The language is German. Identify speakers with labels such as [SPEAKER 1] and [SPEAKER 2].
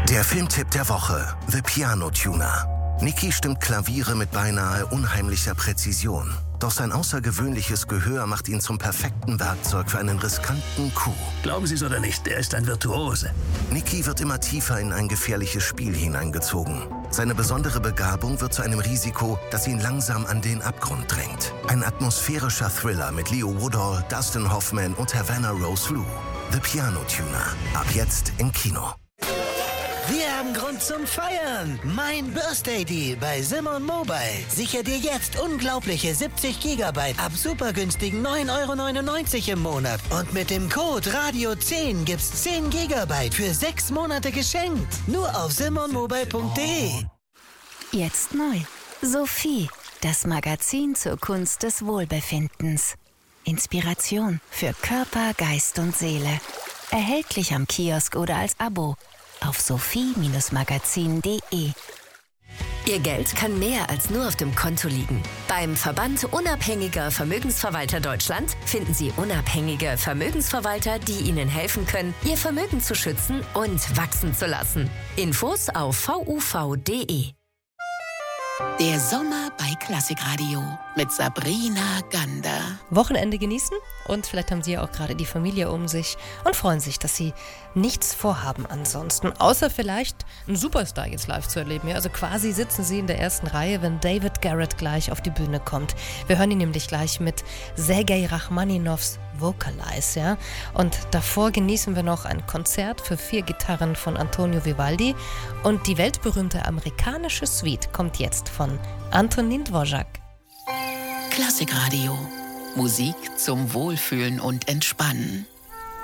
[SPEAKER 1] Der Filmtipp der Woche: The Piano Tuner. Nicky stimmt Klaviere mit beinahe unheimlicher Präzision. Doch sein außergewöhnliches Gehör macht ihn zum perfekten Werkzeug für einen riskanten Coup.
[SPEAKER 2] Glauben Sie es oder nicht, er ist ein Virtuose.
[SPEAKER 1] Nicky wird immer tiefer in ein gefährliches Spiel hineingezogen. Seine besondere Begabung wird zu einem Risiko, das ihn langsam an den Abgrund drängt. Ein atmosphärischer Thriller mit Leo Woodall, Dustin Hoffman und Havana Rose Liu. The Piano Tuner. Ab jetzt im Kino.
[SPEAKER 3] Wir haben Grund zum Feiern. Mein Birthday Deal bei Simon Mobile. Sicher dir jetzt unglaubliche 70 GB ab supergünstigen 9,99 € im Monat. Und mit dem Code RADIO10 gibt's 10 GB für 6 Monate geschenkt. Nur auf simonmobile.de.
[SPEAKER 4] Jetzt neu. Sophie, das Magazin zur Kunst des Wohlbefindens. Inspiration für Körper, Geist und Seele. Erhältlich am Kiosk oder als Abo auf sophie-magazin.de.
[SPEAKER 5] Ihr Geld kann mehr als nur auf dem Konto liegen. Beim Verband Unabhängiger Vermögensverwalter Deutschland finden Sie unabhängige Vermögensverwalter, die Ihnen helfen können, Ihr Vermögen zu schützen und wachsen zu lassen. Infos auf vuv.de.
[SPEAKER 6] Der Sommer bei Klassikradio mit Sabrina Gander.
[SPEAKER 7] Wochenende genießen und vielleicht haben Sie ja auch gerade die Familie um sich und freuen sich, dass Sie nichts vorhaben ansonsten, außer vielleicht einen Superstar jetzt live zu erleben. Ja, also quasi sitzen Sie in der ersten Reihe, wenn David Garrett gleich auf die Bühne kommt. Wir hören ihn nämlich gleich mit Sergei Rachmaninows Vocalize, ja. Und davor genießen wir noch ein Konzert für 4 Gitarren von Antonio Vivaldi und die weltberühmte amerikanische Suite kommt jetzt von Antonin Dvořák.
[SPEAKER 6] Klassikradio. Musik zum Wohlfühlen und Entspannen.